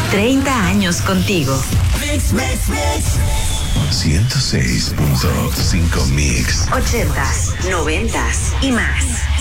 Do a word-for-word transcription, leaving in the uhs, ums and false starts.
treinta años contigo. Mix, mix, mix. ciento seis punto cinco Mix. ochentas, noventas y más.